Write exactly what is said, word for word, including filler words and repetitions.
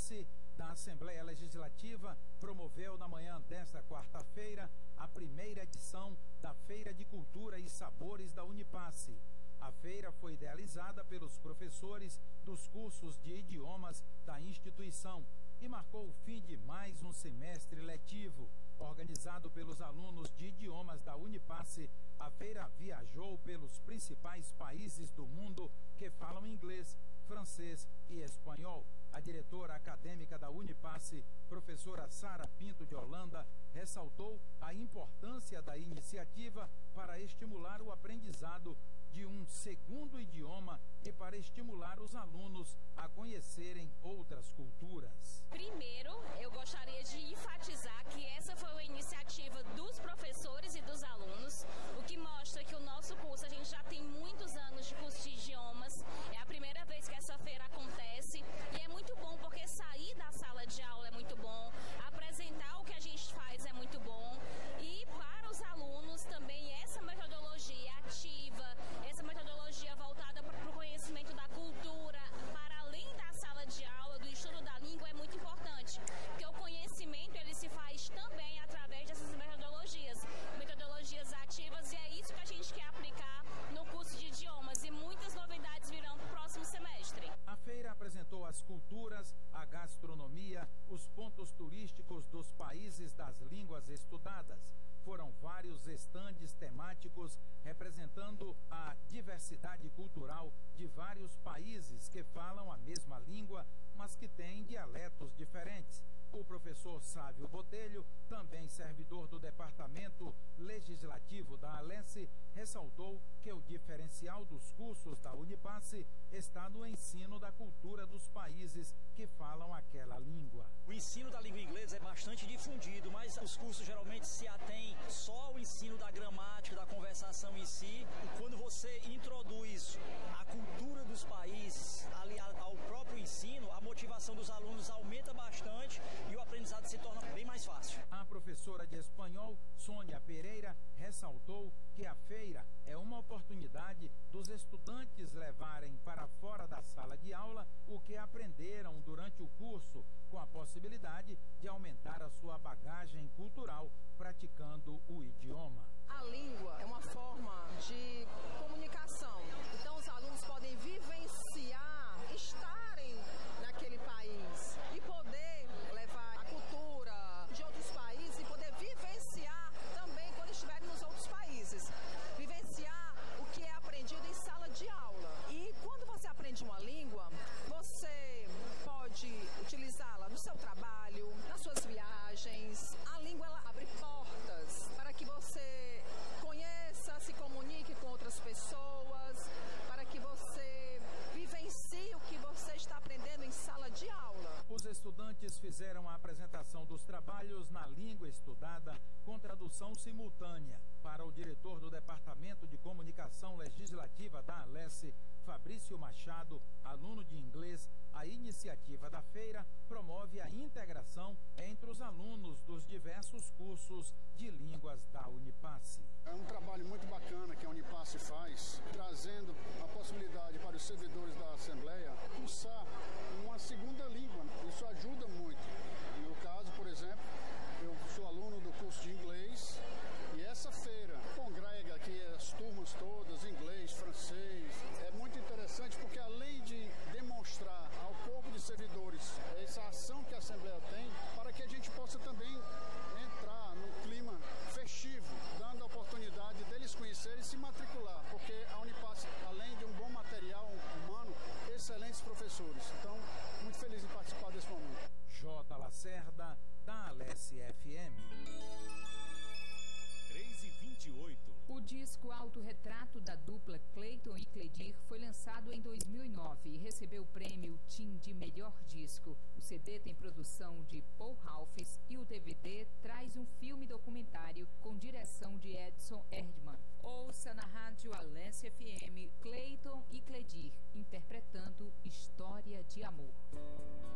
Unipassi da Assembleia Legislativa promoveu na manhã desta quarta-feira a primeira edição da Feira de Cultura e Sabores da Unipassi. A feira foi idealizada pelos professores dos cursos de idiomas da instituição e marcou o fim de mais um semestre letivo. Organizado pelos alunos de idiomas da Unipassi, a feira viajou pelos principais países do mundo que falam inglês, francês e espanhol. A diretora acadêmica da Unipassi, professora Sara Pinto de Holanda, ressaltou a importância da iniciativa para estimular o aprendizado de um segundo idioma e para estimular os alunos a conhecerem outras culturas. Primeiro, eu gostaria de enfatizar que essa foi uma iniciativa dos professores e dos alunos, o que mostra que o nosso curso, a gente já tem muitos anos de curso de idiomas, é a primeira vez que essa feira acontece e é muito bom porque sair da sala de aula é muito bom, apresentar o que a gente faz é muito bom e para os alunos também essa metodologia ativa, essa metodologia voltada para o conhecimento da cultura, para além da sala de aula, do estudo da língua, é muito importante, porque o conhecimento ele se faz também através dessas metodologias, metodologias ativas, e é isso que a gente quer aplicar no curso de idiomas, e muitas novidades virão para o próximo semestre. A feira apresentou as culturas, a gastronomia, os pontos turísticos dos países das línguas estudadas. Foram vários estandes temáticos representando a diversidade cultural de vários países que falam a mesma língua, mas que têm dialetos diferentes. O professor Sávio Botelho, também servidor do Departamento Legislativo da Alesse, ressaltou que o diferencial dos cursos da Unipassi está no ensino da cultura dos países que falam aquela língua. O ensino da língua inglesa é bastante difundido, mas os cursos geralmente se atêm só ao ensino da gramática, da conversação em si. E quando você introduz a cultura dos países aliada ao próprio ensino, a motivação dos alunos aumenta bastante e o aprendizado se torna bem mais fácil. A professora de espanhol, Sônia Pereira, ressaltou que a feira é uma oportunidade dos estudantes levarem para fora da sala de aula o que aprenderam durante o curso, com a possibilidade de aumentar a sua bagagem cultural praticando o idioma. A língua é uma forma de comunicação, então os alunos podem vivenciar, estarem naquele país e poder levar a cultura de outros países e poder vivenciar também quando estiverem nos outros países, vivenciar o que é aprendido em sala de aula. E quando você aprende uma língua, você pode utilizá-la no seu trabalho, nas suas viagens. A língua ela abre portas para que você conheça, se comunique com outras pessoas, para que você vivencie o que você está aprendendo em sala de aula. Os estudantes fizeram a apresentação dos trabalhos na língua estudada com tradução simultânea. Para o diretor do Departamento de Comunicação Legislativa da Alesse, Fabrício Machado, aluno de inglês, a iniciativa da feira promove a integração entre os alunos dos diversos cursos de línguas da Unipassi. É um trabalho muito bacana que a Unipassi faz, trazendo a possibilidade para os servidores da Assembleia cursar uma segunda língua. Isso ajuda muito. No caso, por exemplo, eu sou aluno do curso de inglês e essa feira congrega aqui as turmas todas, inglês, francês. É muito interessante porque além de demonstrar ao corpo de servidores essa ação que a Assembleia tem, para que a gente possa também entrar no clima festivo, dando a oportunidade deles conhecerem e se matricular, porque a Unipassi, além de um bom material humano, excelentes professores. Então, muito feliz em participar desse momento. J. Lacerda, da Alesse F M. três e vinte e oito. O disco Autorretrato da dupla Cleiton e Cledir foi lançado em dois mil e nove e recebeu o prêmio Tim de Melhor Disco. O C D tem produção de Paul Ralphs e o D V D traz um filme documentário com direção de Edson Erdmann. Ouça na rádio Alesse F M Cleiton e Cledir interpretando História de Amor.